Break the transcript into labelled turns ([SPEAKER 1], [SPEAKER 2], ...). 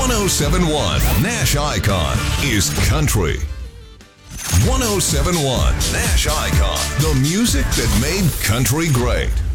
[SPEAKER 1] 1071 Nash Icon is country. 1071 Nash Icon, the music that made country great.